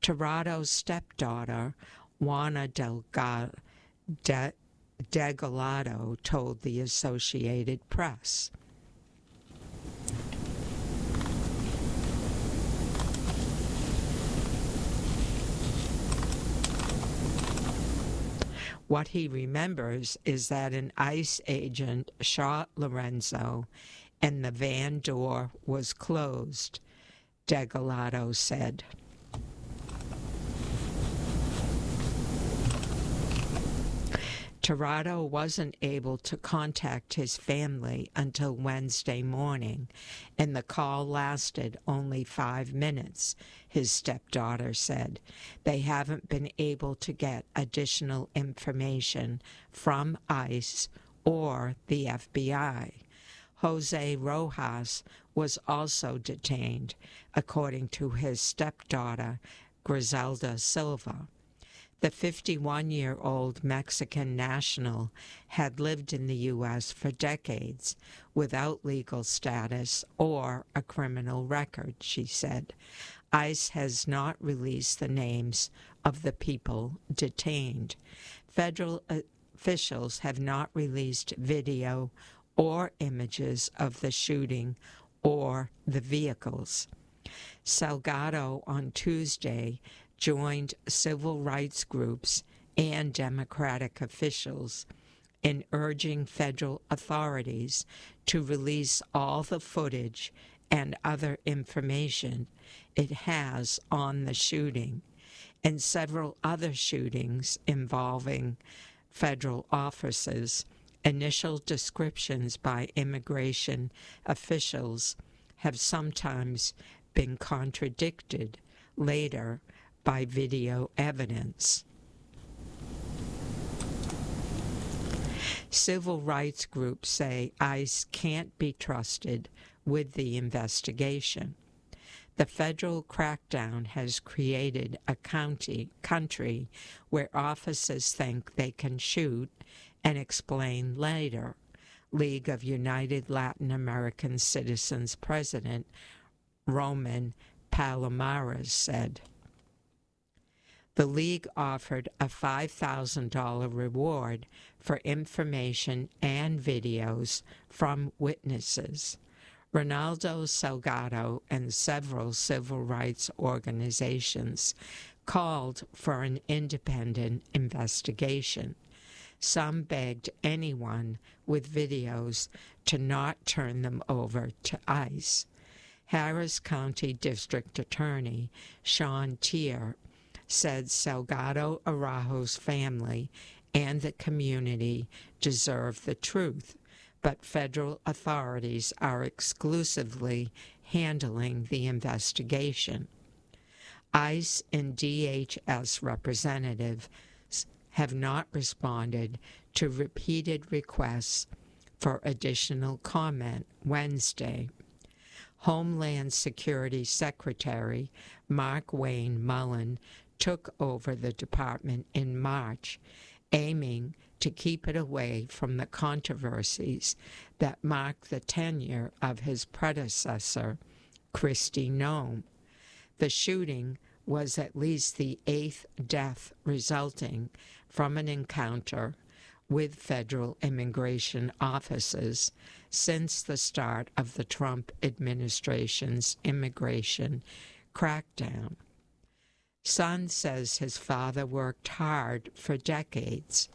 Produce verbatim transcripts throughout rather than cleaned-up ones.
Tirato's stepdaughter, Juana Delga- De- Degollado, told the Associated Press. What he remembers is that an ICE agent shot Lorenzo and the van door was closed, Degollado said. Tirato wasn't able to contact his family until Wednesday morning, and the call lasted only five minutes, his stepdaughter said. They haven't been able to get additional information from ICE or the F B I. Jose Rojas was also detained, according to his stepdaughter, Griselda Silva. The fifty-one-year-old Mexican national had lived in the U S for decades without legal status or a criminal record, she said. ICE has not released the names of the people detained. Federal officials have not released video or images of the shooting or the vehicles. Salgado on Tuesday joined civil rights groups and Democratic officials in urging federal authorities to release all the footage and other information it has on the shooting and several other shootings involving federal officers. Initial descriptions by immigration officials have sometimes been contradicted later by video evidence. Civil rights groups say ICE can't be trusted with the investigation. The federal crackdown has created a county, country where officers think they can shoot and explain later, League of United Latin American Citizens President Roman Palomares said. The League offered a five thousand dollars reward for information and videos from witnesses. Ronaldo Salgado and several civil rights organizations called for an independent investigation. Some begged anyone with videos to not turn them over to ICE. Harris County District Attorney Sean Tier said Salgado Araujo's family and the community deserve the truth, but federal authorities are exclusively handling the investigation. ICE and D H S representatives have not responded to repeated requests for additional comment Wednesday. Homeland Security Secretary Mark Wayne Mullen took over the department in March, aiming to keep it away from the controversies that marked the tenure of his predecessor, Kristi Noem. The shooting was at least the eighth death resulting from an encounter with federal immigration officers since the start of the Trump administration's immigration crackdown. Son says his father worked hard for decades.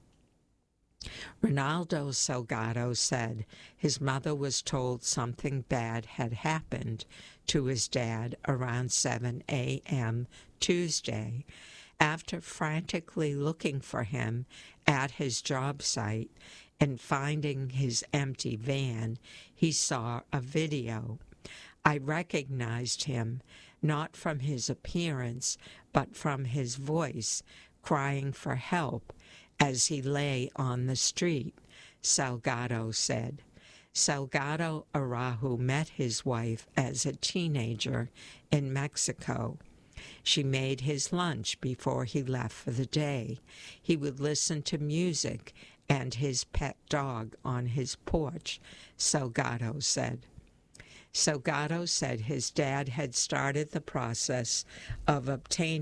Ronaldo Salgado said his mother was told something bad had happened to his dad around seven a.m. Tuesday. After frantically looking for him at his job site and finding his empty van, he saw a video. I recognized him, not from his appearance, but from his voice, crying for help as he lay on the street, Salgado said. Salgado Araujo met his wife as a teenager in Mexico. She made his lunch before he left for the day. He would listen to music and his pet dog on his porch, Salgado said. Salgado said his dad had started the process of obtaining